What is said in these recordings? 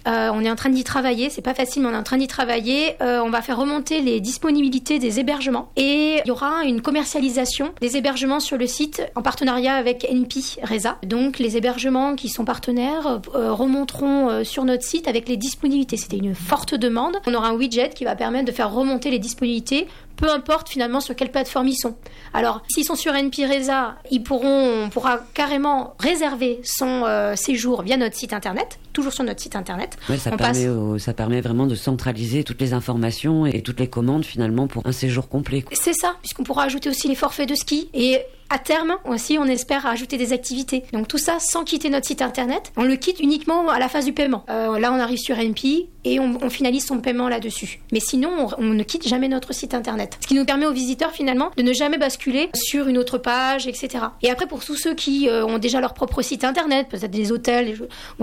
On est en train d'y travailler. C'est pas facile, mais on est en train d'y travailler. On va faire remonter les disponibilités des hébergements et il y aura une commercialisation des hébergements sur le site en partenariat avec NP Resa. Donc les hébergements qui sont partenaires remonteront sur notre site avec les disponibilités. C'était une forte demande. On aura un widget qui va permettre de faire remonter les disponibilités, peu importe finalement sur quelle plateforme ils sont. Alors, s'ils sont sur NP Resa, on pourra carrément réserver son séjour via notre site internet, toujours sur notre site internet. Ouais, ça permet vraiment de centraliser toutes les informations et toutes les commandes finalement pour un séjour complet. C'est ça, puisqu'on pourra ajouter aussi les forfaits de ski et à terme aussi, on espère ajouter des activités. Donc tout ça sans quitter notre site internet. On le quitte uniquement à la phase du paiement. Là, on arrive sur NP et on finalise son paiement là-dessus. Mais sinon, on ne quitte jamais notre site internet. Ce qui nous permet aux visiteurs finalement de ne jamais basculer sur une autre page, etc. Et après, pour tous ceux qui ont déjà leur propre site internet, peut-être des hôtels,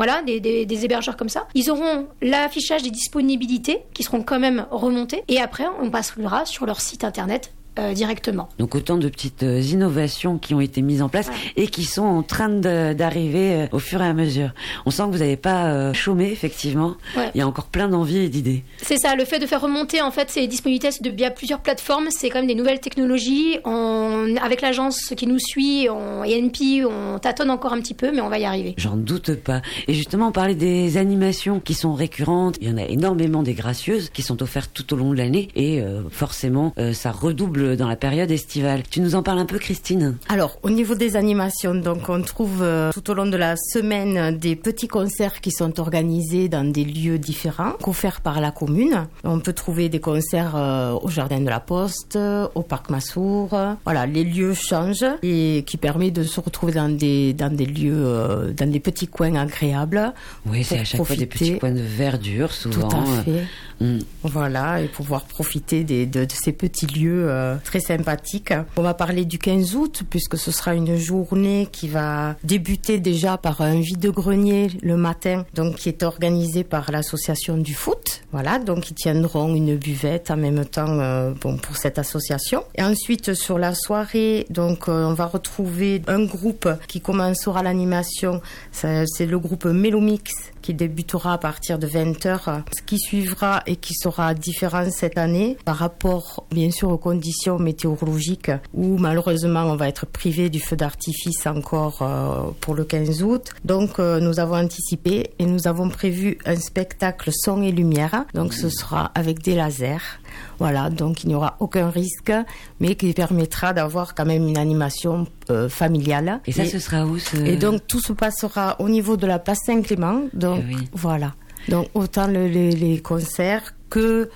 des hébergeurs comme ça, ils auront l'affichage des disponibilités qui seront quand même remontées. Et après, on passera sur leur site internet directement. Donc autant de petites innovations qui ont été mises en place et qui sont en train d'arriver au fur et à mesure. On sent que vous n'avez pas chômé, effectivement. Ouais. Il y a encore plein d'envie et d'idées. C'est ça, le fait de faire remonter en fait ces disponibilités via plusieurs plateformes, c'est quand même des nouvelles technologies. Avec l'agence qui nous suit et NP, on tâtonne encore un petit peu, mais on va y arriver. J'en doute pas. Et justement, on parlait des animations qui sont récurrentes. Il y en a énormément des gracieuses qui sont offertes tout au long de l'année et forcément, ça redouble dans la période estivale. Tu nous en parles un peu, Christine ? Alors, au niveau des animations, donc on trouve tout au long de la semaine des petits concerts qui sont organisés dans des lieux différents, offerts par la commune. On peut trouver des concerts au Jardin de la Poste, au Parc Massour. Voilà, les lieux changent et qui permet de se retrouver dans des lieux, dans des petits coins agréables. Oui, c'est à chaque fois des petits coins de verdure, souvent. Tout à fait. Voilà, et pouvoir profiter de ces petits lieux très sympathiques. On va parler du 15 août, puisque ce sera une journée qui va débuter déjà par un vide-grenier le matin, donc qui est organisé par l'association du foot. Voilà, donc ils tiendront une buvette en même temps pour cette association. Et ensuite, sur la soirée, donc on va retrouver un groupe qui commencera l'animation. C'est le groupe Mélomix qui débutera à partir de 20h. Ce qui suivra et qui sera différent cette année par rapport, bien sûr, aux conditions météorologiques où malheureusement on va être privé du feu d'artifice encore pour le 15 août. Donc nous avons anticipé et nous avons prévu un spectacle son et lumière. Donc ce sera avec des lasers. Voilà, donc il n'y aura aucun risque, mais qui permettra d'avoir quand même une animation familiale. Et ça, ce sera où Et donc tout se passera au niveau de la place Saint-Clément. Donc voilà. Donc autant les concerts que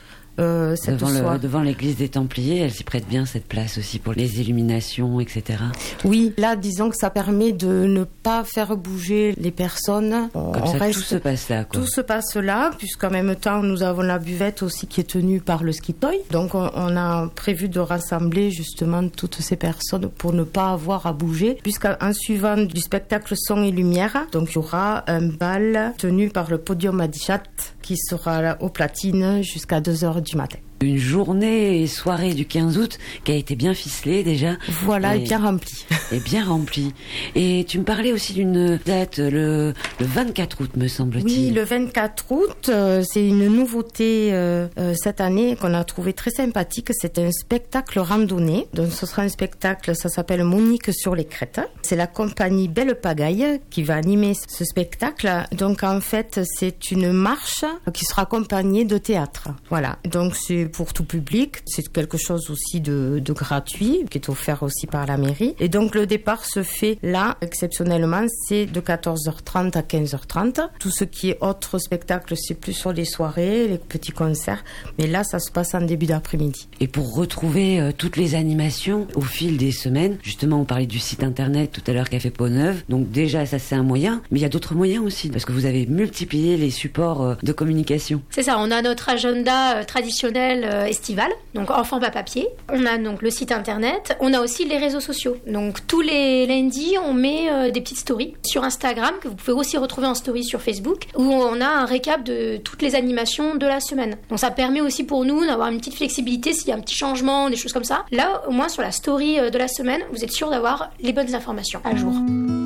devant l'église des Templiers, elle s'y prête bien cette place aussi pour les illuminations, etc. Oui, là disons que ça permet de ne pas faire bouger les personnes. Tout se passe là, quoi. Tout se passe là, puisqu'en même temps nous avons la buvette aussi qui est tenue par le ski toy. Donc on a prévu de rassembler justement toutes ces personnes pour ne pas avoir à bouger, puisqu'en suivant du spectacle son et lumière, donc il y aura un bal tenu par le Podium Adichat qui sera là aux platines jusqu'à 2h du matin. Une journée et soirée du 15 août qui a été bien ficelée déjà. Voilà, et bien remplie. Et bien remplie. Et tu me parlais aussi d'une date, le 24 août, me semble-t-il. Oui, le 24 août, c'est une nouveauté cette année qu'on a trouvé très sympathique. C'est un spectacle randonnée. Donc ce sera un spectacle, ça s'appelle Monique sur les crêtes. C'est la compagnie Belle Pagaille qui va animer ce spectacle. Donc en fait, c'est une marche qui sera accompagnée de théâtre. Voilà, donc c'est pour tout public. C'est quelque chose aussi de gratuit, qui est offert aussi par la mairie. Et donc, le départ se fait là, exceptionnellement, c'est de 14h30 à 15h30. Tout ce qui est autre spectacle, c'est plus sur les soirées, les petits concerts. Mais là, ça se passe en début d'après-midi. Et pour retrouver toutes les animations au fil des semaines, justement, on parlait du site internet tout à l'heure, Café Pont-Neuf. Donc déjà, ça c'est un moyen. Mais il y a d'autres moyens aussi, parce que vous avez multiplié les supports de communication. C'est ça, on a notre agenda traditionnel estival, donc en format papier. On a donc le site internet, on a aussi les réseaux sociaux. Donc tous les lundis, on met des petites stories sur Instagram, que vous pouvez aussi retrouver en story sur Facebook, où on a un récap de toutes les animations de la semaine. Donc ça permet aussi pour nous d'avoir une petite flexibilité s'il y a un petit changement, des choses comme ça. Là, au moins sur la story de la semaine, vous êtes sûr d'avoir les bonnes informations à jour.